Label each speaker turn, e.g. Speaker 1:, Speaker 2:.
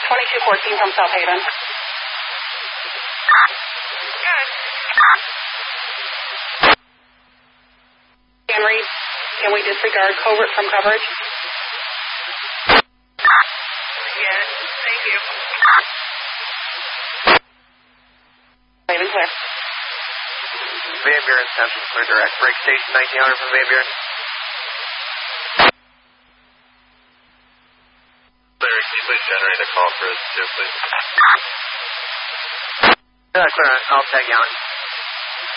Speaker 1: 2214 from South Haven. Henry, can we disregard covert from coverage?
Speaker 2: Yes, thank you.
Speaker 1: Haven clear.
Speaker 3: Van Buren Central clear direct. Break station 1900 from Van Buren.
Speaker 4: Larry, can you please generate a call for us too, please?
Speaker 3: Clear, I'll tag you on.